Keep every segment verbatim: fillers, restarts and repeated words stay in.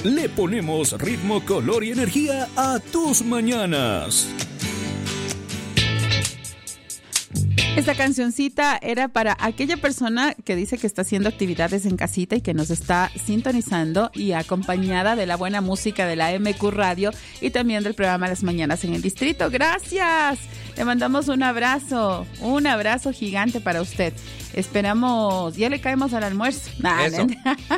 Le ponemos ritmo, color y energía a tus mañanas. Esta cancioncita era para aquella persona que dice que está haciendo actividades en casita y que nos está sintonizando y acompañada de la buena música de la M Q Radio y también del programa Las Mañanas en el Distrito. ¡Gracias! Le mandamos un abrazo, un abrazo gigante para usted. Esperamos, ya le caemos al almuerzo. Nah, Eso.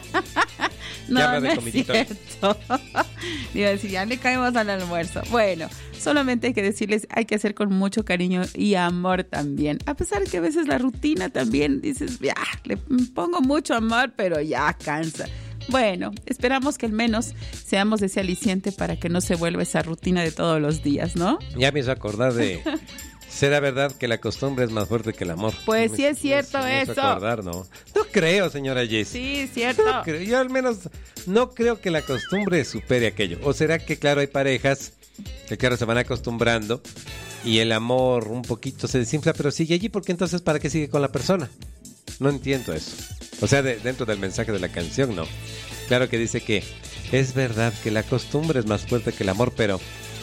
No, Ya no de es comidito. cierto. Iba a decir, ya le caemos al almuerzo. Bueno, solamente hay que decirles, hay que hacer con mucho cariño y amor también. A pesar que a veces la rutina también, dices, ya, le pongo mucho amor, pero ya cansa. Bueno, esperamos que al menos seamos ese aliciente para que no se vuelva esa rutina de todos los días, ¿no? Ya me hizo acordar de... ¿Será verdad que la costumbre es más fuerte que el amor? Pues Me- sí es cierto me hizo eso. acordar, ¿no? No creo, señora Jess. Sí, cierto. No creo. Yo al menos no creo que la costumbre supere aquello. ¿O será que, claro, hay parejas que, claro, se van acostumbrando y el amor un poquito se desinfla, pero sigue allí? Porque entonces, ¿para qué sigue con la persona? No entiendo eso. O sea, de- dentro del mensaje de la canción, no. Claro que dice que es verdad que la costumbre es más fuerte que el amor, pero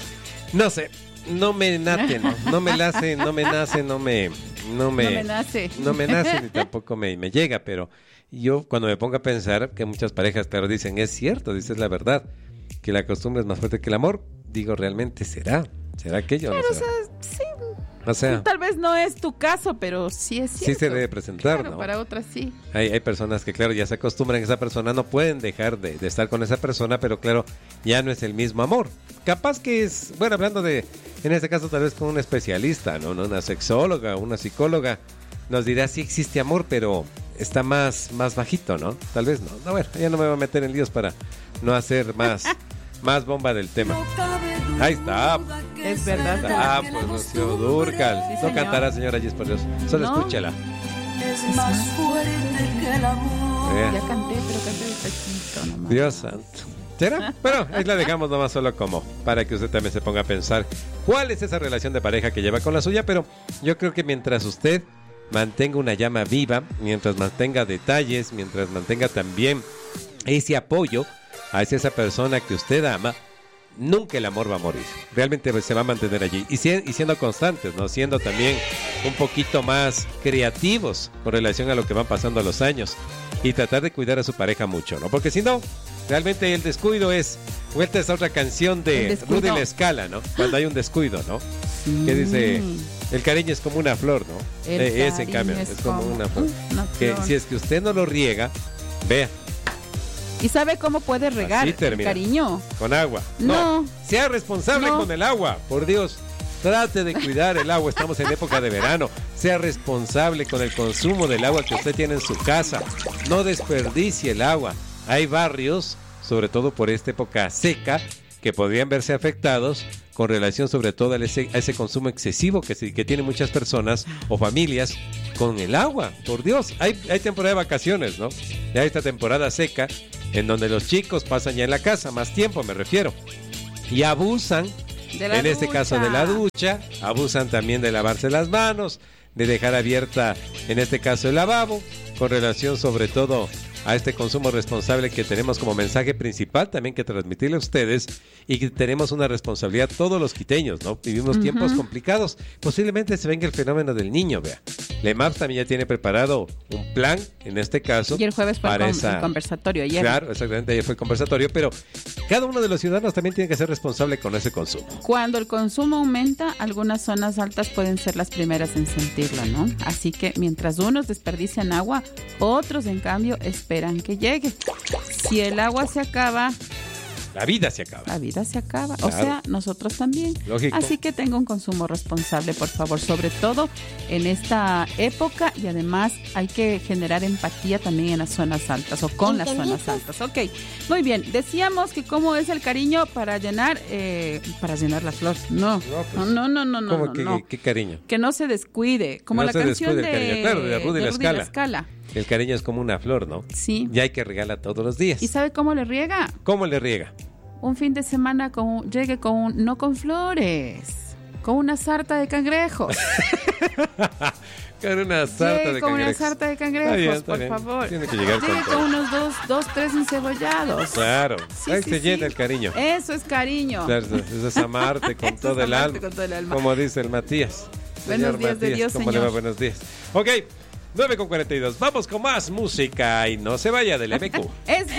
no sé. No me nace, no, no me nace, no me nace, no me, no me, No me nace. no me nace ni tampoco me, me llega, pero yo cuando me pongo a pensar que muchas parejas, claro, dicen, es cierto, dices la verdad, que la costumbre es más fuerte que el amor, digo, realmente será, será aquello, Pero, no o será? sea, sí. O sea, Tal vez no es tu caso, pero sí es cierto. sí se debe presentar, Claro, ¿no? para otras sí. Hay, hay personas que, claro, ya se acostumbran a esa persona, no pueden dejar de, de estar con esa persona, pero claro, ya no es el mismo amor. Capaz que es, bueno, hablando de, en este caso tal vez con un especialista, ¿no? ¿No? Una sexóloga, una psicóloga, nos dirá si existe amor, pero está más, más bajito, ¿no? Tal vez no. No, bueno, ya no me voy a meter en líos para no hacer más, más bomba del tema. Ahí está. Es verdad. Ah, pues Rocío Dúrcal. Sí, No señor. cantará, señora Jess, por Dios. Solo No. escúchala. Es más fuerte que el amor. Vea. Ya canté, pero canté despacito nomás. Dios santo. ¿Será? Pero ahí la dejamos nomás solo como para que usted también se ponga a pensar cuál es esa relación de pareja que lleva con la suya, pero yo creo que mientras usted mantenga una llama viva, mientras mantenga detalles, mientras mantenga también ese apoyo hacia esa persona que usted ama, nunca el amor va a morir. Realmente se va a mantener allí. Y, si- y siendo constantes, ¿no? Siendo también un poquito más creativos con relación a lo que van pasando los años. Y tratar de cuidar a su pareja mucho, ¿no? Porque si no, realmente el descuido es... Vuelta a esa otra canción El de descuido. Rudy La Escala, ¿no? Cuando hay un descuido, ¿no? Que dice... El cariño es como una flor, ¿no? El Eh, ese cariño cambio, es es como como una flor. una Que flor. si es que usted no lo riega, vea, ¿Y sabe cómo puede regar Así el termina. cariño? con agua. No. Sea responsable No. con el agua, por Dios. Trate de cuidar el agua, estamos en época de verano. Sea responsable con el consumo del agua que usted tiene en su casa. No desperdicie el agua. Hay barrios, sobre todo por esta época seca, que podrían verse afectados con relación sobre todo a ese, a ese consumo excesivo que, se- que tienen muchas personas o familias con el agua. Por Dios, hay, hay temporada de vacaciones, ¿no? Ya esta temporada seca, en donde los chicos pasan ya en la casa, más tiempo me refiero, y abusan, De la en este caso de la ducha, abusan también de lavarse las manos, de dejar abierta, en este caso el lavabo, con relación sobre todo a este consumo responsable que tenemos como mensaje principal también que transmitirle a ustedes y que tenemos una responsabilidad todos los quiteños, ¿no? Vivimos tiempos complicados, posiblemente se venga el fenómeno del niño, vea. La EMAPS también ya tiene preparado un plan, en este caso, Y el jueves fue el, para con- esa... el conversatorio ayer. Claro, exactamente, ayer fue el conversatorio, pero cada uno de los ciudadanos también tiene que ser responsable con ese consumo. Cuando el consumo aumenta, algunas zonas altas pueden ser las primeras en sentirlo, ¿no? Así que mientras unos desperdician agua, otros en cambio esperan que llegue. Si el agua se acaba, La vida se acaba. la vida se acaba. O Claro. sea, nosotros también. Lógico. Así que tenga un consumo responsable, por favor, sobre todo en esta época, y además hay que generar empatía también en las zonas altas o con las zonas altas. Ok, muy bien. Decíamos que cómo es el cariño para llenar, eh, para llenar la flor. No, No, pues, no, no, no, no, no, ¿Cómo no, que, no. qué cariño? Que no se descuide, como No la se canción descuide el de, cariño. Claro, de Rudy La Escala. Escala. El cariño es como una flor, ¿no? Sí. Y hay que regalar todos los días. ¿Y sabe cómo le riega? ¿Cómo le riega? Un fin de semana con, llegue con un- no con flores, Con una sarta de cangrejos. Con una sarta Llegue de con cangrejos. una sarta de cangrejos, Está bien, está por bien. favor. Tiene que llegar Llegue con con todo. unos dos, dos, tres encebollados. Claro, Sí, ahí sí, se sí. llena el cariño. Eso es cariño. Claro, eso es amarte con, Eso todo es el amarte alma, con todo el alma. como dice el Matías. Buenos Señor días de Matías, Dios, ¿cómo le señor. va? Buenos días. Ok, nueve con cuarenta y dos. Vamos con más música y no se vaya del M Q. Es